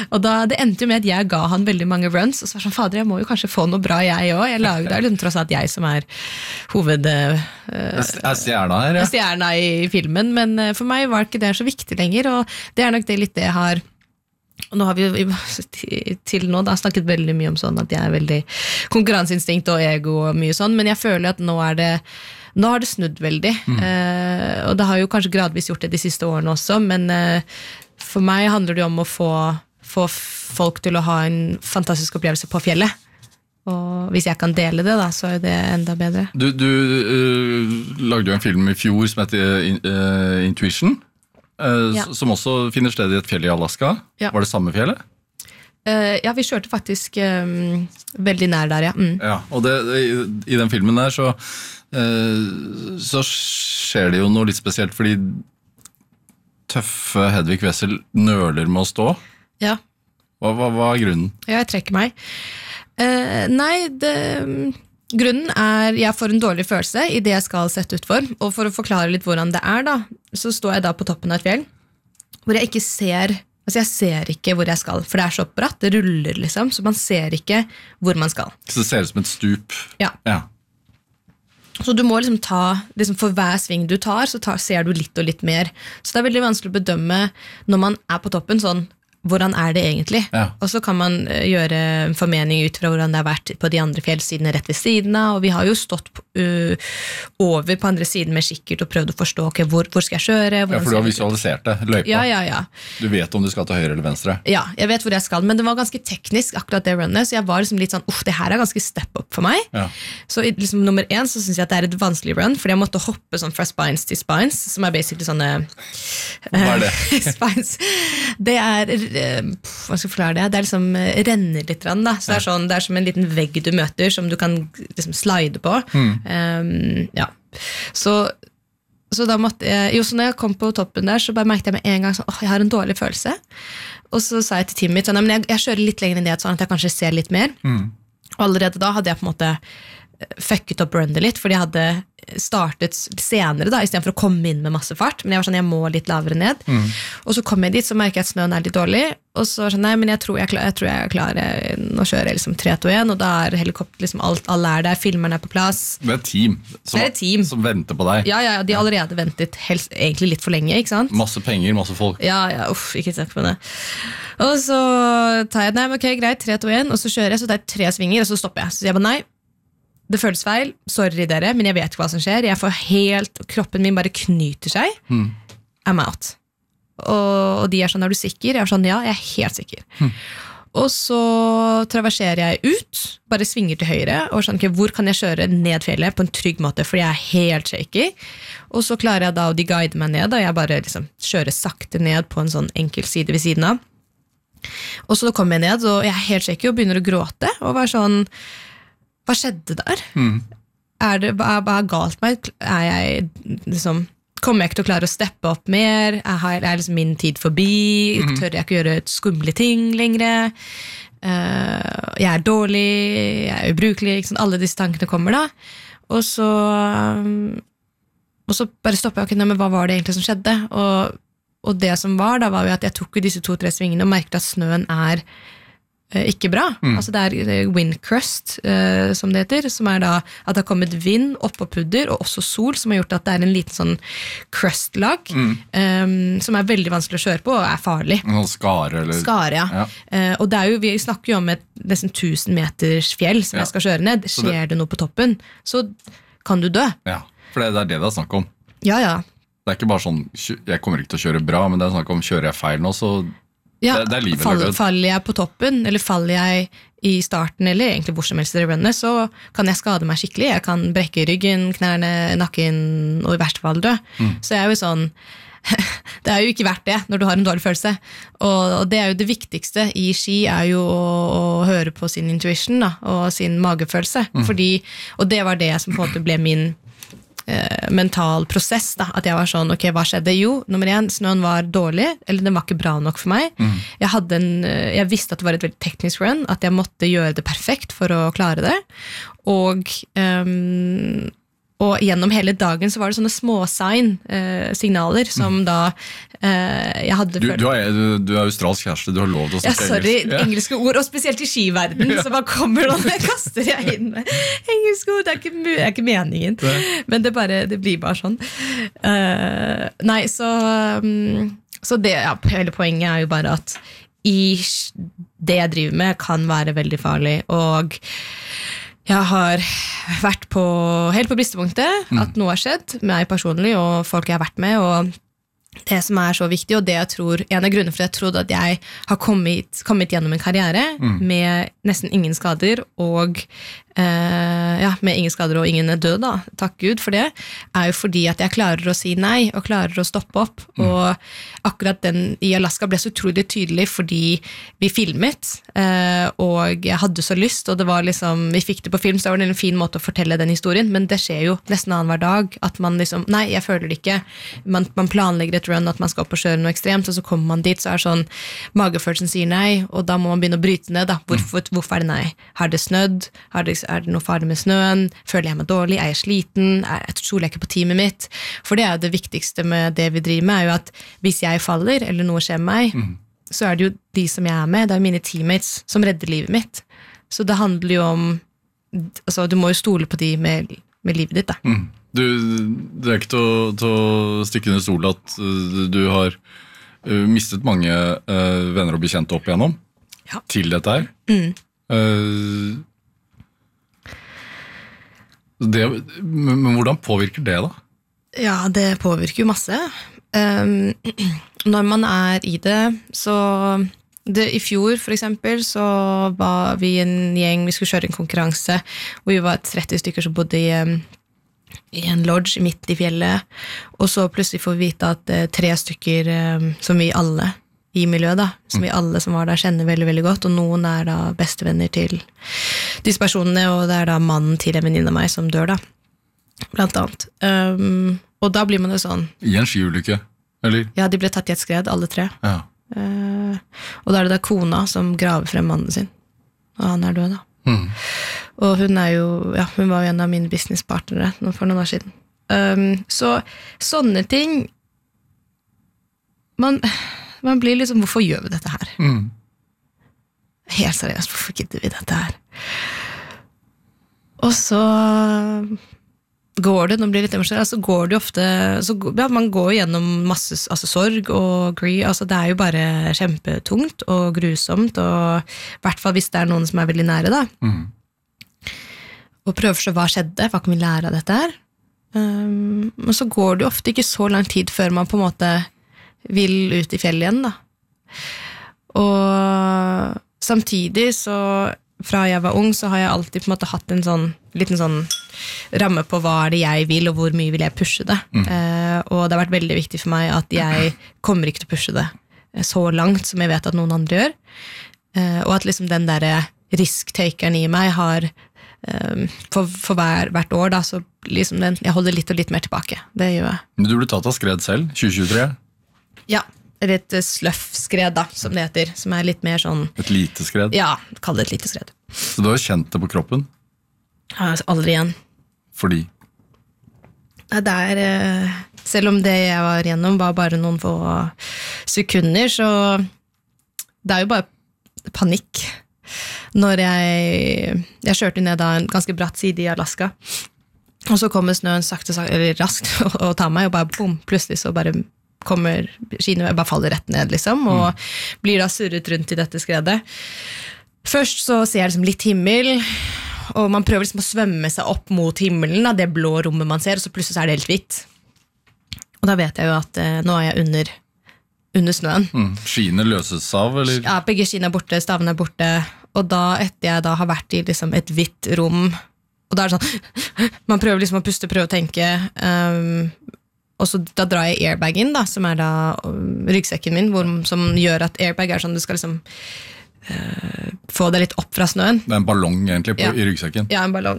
Og det endte jo med at jeg ga han veldig mange runs, og så var det sånn, fader, jeg må jo kanskje få noe bra jeg også. Jeg lager det liksom tross alt jeg som stjerna her, ja. Stjerna i filmen, men for meg var ikke det så viktig lenger, og det nok det litt det jeg har. Og nå har vi jo til nå snakket veldig mye om sånn at jeg veldig konkurranseinstinkt og ego og mye sånn, men jeg føler at nå har det snudd veldig, og det har jo kanskje gradvis gjort det de siste årene også, men for meg handler det om å få folk til å ha en fantastisk opplevelse på fjellet, og hvis jeg kan dele det da, så det enda bedre. Du lagde jo en film i fjor som heter Intuition, som også finner sted i et fjell i Alaska. Ja. Var det samme fjellet? Ja, vi kjørte faktisk veldig nær der, ja. Ja, og i den filmen der så skjer det jo noe litt spesielt, fordi tøffe Hedvig Wessel nøler med å stå. Ja. Hva grunnen? Ja, jeg trekker meg. Grunnen jeg får en dårlig følelse i det jeg skal sette ut for, og for å forklare litt hvordan det da, så står jeg da på toppen av et fjell, hvor jeg ikke ser, jeg ser ikke hvor jeg skal, for det så bratt, det ruller liksom, så man ser ikke hvor man skal. Så det ser ut som et stup? Ja. Så du må liksom for hver sving du tar, så ser du litt og litt mer. Så det veldig vanskelig å bedømme når man på toppen sånn, hvordan det egentlig? Ja. Og så kan man gjøre en formening ut fra hvordan det har vært på de andre fjellsidene rett ved siden av, og vi har jo stått over på andre siden med kikkert og prøvd å forstå, ok, hvor skal jeg kjøre? Ja, for du har visualisert det, løypa. Ja. Du vet om du skal til høyre eller venstre. Ja, jeg vet hvor jeg skal, men det var ganske teknisk akkurat det runnet, så jeg var liksom litt sånn, det her ganske step up for meg. Ja. Så liksom, nummer 1 så synes jeg at det et vanskelig run, fordi jeg måtte hoppe sånn fra spines til spines, som basically sånne hva det? Spines. Det hva skal jeg forklare det? Det liksom renner litt, da. Så det som en liten vegg du møter, som du kan liksom slide på. Ja. Så da måtte jeg, så når jeg kom på toppen der, så bare merkte jeg med en gang sånn, jeg har en dårlig følelse. Og så sa jeg til teamet mitt, sånn, men jeg kjører litt lenger enn det, sånn at jeg kanskje ser litt mer. Og allerede da hadde jeg på en måte fucket opp rundet litt, fordi jeg hadde startet senere da, i stedet for å komme inn med masse fart, men jeg var sånn, jeg må litt lavere ned, og så kom jeg dit, så merker jeg at snøen litt dårlig, og så sånn, nei, men jeg tror jeg klarer å kjøre liksom 3-2-1, og da helikopter, liksom alle der, filmerne på plass. Det et team som venter på deg. Ja, de har allerede ventet egentlig litt for lenge, ikke sant? Masse penger, masse folk. Ja, ikke snakk på det. Og så tar jeg, nei, men ok, greit, 3-2-1, og så kjører jeg, så tar jeg 3 svinger, og så stopper jeg. Så jeg bare, nei, det føles feil, sorry dere, men jeg vet ikke hva som skjer. Jeg får kroppen min bare knyter seg. I'm out. Og de sånn, er du sikker? Jeg sånn, ja, jeg helt sikker. Og så traverserer jeg ut, bare svinger til høyre, og sånn, okay, hvor kan jeg kjøre ned fjellet på en trygg måte, fordi jeg helt shaky. Og så klarer jeg da, og de guider meg ned, og jeg bare liksom kjører sakte ned på en sånn enkel side ved siden av. Og så kommer jeg ned, og jeg helt shaky, og begynner å gråte, og var sånn, hva skjedde der? Hva galt meg? Jeg liksom, kommer jeg ikke til å klare å steppe opp mer? Liksom min tid forbi? Tør jeg ikke gjøre skumle ting lenger? Jeg dårlig, jeg ubrukelig, liksom, alle disse tankene kommer da. Og så bare stopper jeg, okay, men hva var det egentlig som skjedde? Og det som var da, var jo at jeg tok disse 2-3 svingene og merket at snøen ikke bra. Altså det wind crust, som det heter, som da at det har kommet vind, oppå pudder, og også sol, som har gjort at det en liten sånn crust-lag, som veldig vanskelig å kjøre på, og farlig. Skare, eller? Skare, ja. Og det jo, vi snakker jo om et nesten 1000 meters fjell som jeg skal kjøre ned. Skjer det noe på toppen, så kan du dø. Ja, for det det snakk om. Ja. Det ikke bare sånn, jeg kommer ikke til å kjøre bra, men det snakk om, kjører jeg feil nå, så ja, det livet faller jeg på toppen, eller faller jeg i starten, eller egentlig hvor som helst i runnet, så kan jeg skade meg skikkelig. Jeg kan brekke ryggen, knærne, nakken, og i verste fall dø. Så jeg jo sånn, det jo ikke verdt det når du har en dårlig følelse. Og det jo det viktigste i ski, jo å høre på sin intuition da, og sin magefølelse. Og det var det som på en måte ble min mental prosess da, at jeg var sånn, ok, hva skjedde? Jo, nummer 1, snøen var dårlig, eller den var ikke bra nok for meg. Jeg visste at det var et veldig teknisk run, at jeg måtte gjøre det perfekt for å klare det, og Og gjennom hele dagen så var det sånne signaler som da jeg hadde du er australsk kjæreste, du har lov til å snakke engelsk. Engelske ord, og spesielt i skiverden, så bare kommer noen, kaster jeg inn med engelske ord, det er ikke meningen. Men det blir bare sånn. Nei, så det, hele poenget er jo bare at i det jeg driver med kan være veldig farlig, og jeg har vært helt på bristepunktet at noe har skjedd med meg personlig og folk jeg har vært med, og det som er så viktig, og det jeg tror, en av grunnene for at jeg trodde at jeg har kommet gjennom en karriere med nesten ingen skader, og med ingen skader og ingen er død da, takk Gud for det, er jo fordi at jeg klarer å si nei, og klarer å stoppe opp, og akkurat den i Alaska ble så utrolig tydelig fordi vi filmet, og jeg hadde så lyst, og det var liksom, vi fikk det på film, så det var en fin måte å fortelle den historien, men det skjer jo nesten annen hver dag, at man liksom, nei, jeg føler det ikke, man planlegger et run, at man skal opp og kjøre noe ekstremt, og så kommer man dit, så er det sånn, magefølelsen sier nei, og da må man begynne å bryte ned, da. Hvorfor er det nei? Har det snødd? Er det noe farlig med snøen? Føler jeg meg dårlig? Er jeg sliten? Stoler jeg ikke på teamet mitt? For det er jo det viktigste med det vi driver med, er jo at hvis jeg faller, eller noe skjer med meg, så er det jo de som jeg er med, det er mine teammates som redder livet mitt. Så det handler jo om, altså du må jo stole på de med livet ditt da. Det er ikke til å stikke under stol at du har mistet mange venner og bekjente opp igjennom til dette her. Men hvordan påvirker det da? Ja, det påvirker jo masse. Når man er i det, så i fjor for eksempel så var vi en gjeng, vi skulle kjøre en konkurranse hvor vi var 30 stykker som bodde i en lodge midt i fjellet, og så plutselig får vi vite at 3 stykker som vi alle i miljøet da, som vi alle som var der kjenner veldig, veldig godt, og noen er da bestevenner til disse personene, og det er da mannen til en venninne av meg som dør da, blant annet. Og da blir man jo sånn... I en skiulykke, eller? Ja, de ble tatt i et skred, alle 3. Ja. Og da er det da kona som graver frem mannen sin, og han er død da. Og hun er jo, hun var jo en av mine businesspartnere for noen år siden. Så sånne ting, man blir liksom, hvorfor gjør vi dette her? Helt seriøst, hvorfor gidder vi dette her? Og så går det, nå blir det litt emosjonelt, så går det ofte, man går gjennom masse sorg og grief, altså det er jo bare kjempetungt og grusomt, og i hvert fall hvis det er noen som er veldig nære da. Og prøver så hva skjedde, hva kan vi lære av dette her? Men så går det ofte ikke så lang tid før man på en måte vil ut i fjellet igjen da. Og samtidig så fra jeg var ung så har jeg alltid på en måte hatt en liten sånn ramme på hva er det jeg vil og hvor mye vil jeg pushe det. Og det har vært veldig viktig for meg at jeg kommer ikke til å pushe det så langt som jeg vet at noen andre gjør. Og at liksom den der risk-takeren i meg har for hvert år da, så liksom jeg holder litt og litt mer tilbake. Det gjør jeg. Men du ble tatt av skred selv, 2023? Ja, et sløff-skred da, som det heter, som er litt mer sånn... Et lite skred? Ja, kall det et lite skred. Så du har kjent det på kroppen? Ja, aldri igjen. Fordi? Det er, selv om det jeg var gjennom var bare noen få sekunder, så det er jo bare panikk. Når jeg kjørte ned da en ganske bratt side i Alaska, og så kommer snøen eller raskt og tar meg, og bare boom, plutselig så bare kommer skinen, jeg bare faller rett ned liksom, og blir da surret rundt i dette skredet. Først så ser jeg liksom litt himmel, og man prøver liksom å svømme seg opp mot himmelen, da, det blå rommet man ser, og så plutselig så er det helt hvitt. Og da vet jeg jo at nå er jeg under snøen. Skiene løses av, eller? Ja, begge skiene er borte, stavene er borte, og da etter jeg da har vært i liksom et hvitt rom, og da er det sånn, man prøver liksom å puste, prøve å tenke, og så da drar jeg airbagen da, som er da ryggsekken min, som gjør at airbag er sånn, du skal liksom få det litt opp fra snøen. Det er en ballong egentlig i ryggsekken. Ja, en ballong.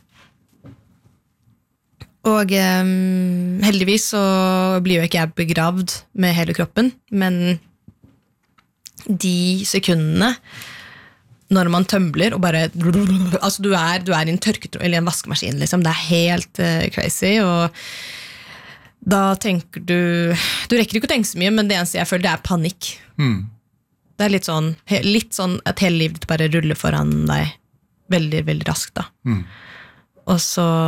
Og heldigvis så blir jo ikke jeg begravd med hele kroppen, men de sekundene når man tømbler og bare altså du er i en tørketråd eller en vaskemaskin liksom. Det helt crazy og da tenker du rekker ikke å tenke så mye, men det eneste jeg føler det panikk det litt sånn at hele livet ditt bare ruller foran deg veldig, veldig raskt da og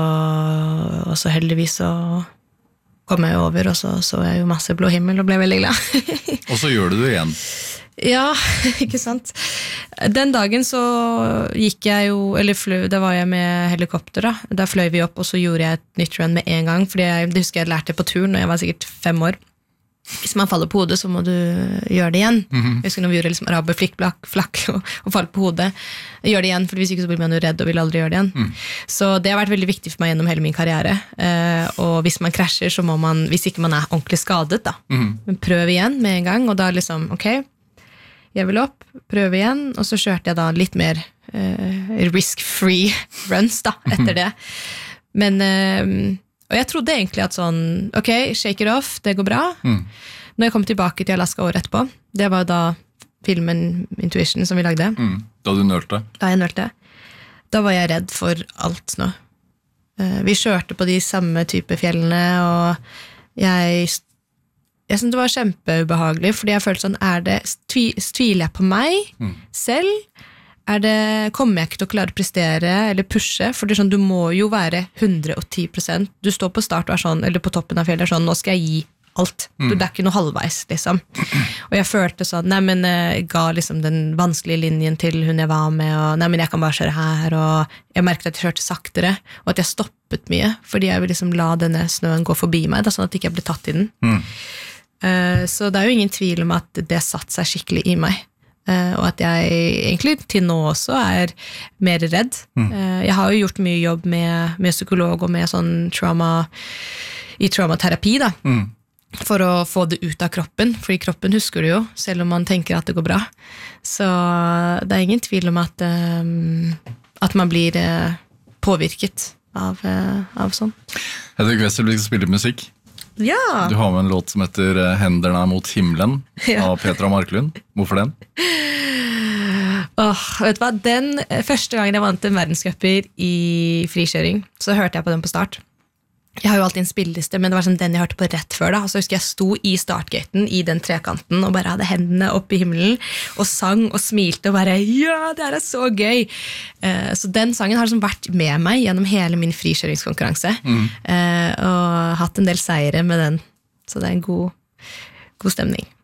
så heldigvis så kom jeg over og så jeg jo masse blå himmel og ble veldig glad og så gjør du det igjen ja, ikke sant. Den dagen så gikk jeg jo, eller da var jeg med helikopter da. Da fløy vi opp, og så gjorde jeg et nytt run med en gang, fordi det husker jeg lærte på turen, når jeg var sikkert 5 år. Hvis man faller på hodet, så må du gjøre det igjen. Jeg husker når vi gjorde liksom araber, flakk og faller på hodet. Gjør det igjen, for hvis ikke så blir man jo redd og vil aldri gjøre det igjen. Så det har vært veldig viktig for meg gjennom hele min karriere. Og hvis man krasjer, så må man, hvis ikke man ordentlig skadet da, men prøv igjen med en gang, og da liksom, ok, jeg vil opp, prøve igjen, og så kjørte jeg da litt mer risk-free runs da, etter det. Men, og jeg trodde egentlig at sånn, ok, shake it off, det går bra. Når jeg kom tilbake til Alaska året etterpå, det var da filmen Intuition som vi lagde. Da du nølte? Da jeg nølte. Da var jeg redd for alt nå. Vi kjørte på de samme type fjellene, og jeg synes det var kjempeubehagelig, fordi jeg følte sånn, tviler jeg på meg selv? Kommer jeg ikke til å klare å prestere eller pushe? For det sånn, du må jo være 110%. Du står på start og sånn, eller på toppen av fjellet, sånn, nå skal jeg gi alt. Det ikke noe halvveis, liksom. Og jeg følte sånn, jeg ga liksom den vanskelige linjen til hun jeg var med, og men jeg kan bare kjøre her, og jeg merket at jeg kjørte saktere, og at jeg stoppet mye, fordi jeg ville liksom la denne snøen gå forbi meg, da, sånn at jeg ikke ble tatt i den. Så det jo ingen tvil om at det satt seg skikkelig i meg og at jeg egentlig til nå også mer redd jeg har jo gjort mye jobb med psykolog og med sånn traumaterapi da for å få det ut av kroppen fordi kroppen husker det jo, selv om man tenker at det går bra så det ingen tvil om at man blir påvirket av sånn Hedvig Wessel, vi skal spille musikk Ja. Du har med en låt som heter Henderne mot himmelen av Petra Marklund. Hvorfor den? Vet du hva? Den første gangen jeg vant en verdenscuper i frikjøring, så hørte jeg på den på start. Jeg har jo alltid en spilleliste, men det var sånn den jeg hørte på rett før da. Og så husker jeg sto i startgaten i den trekanten og bare hadde hendene opp i himmelen og sang og smilte og bare, ja, det så gøy. Så den sangen har liksom vært med meg gjennom hele min frikjøringskonkurranse og hatt en del seire med den. Så det en god stemning.